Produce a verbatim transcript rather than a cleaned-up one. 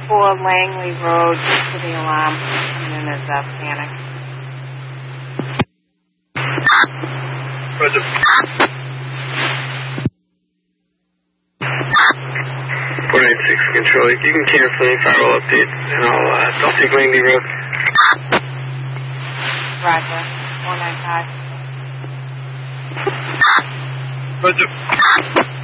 four Langley Road, just for the alarm. And then there's a panic. Roger. four eight six Control. You can cancel any firewall update, and I'll, uh, I'll take Langley Road. Roger. four nine five. Roger.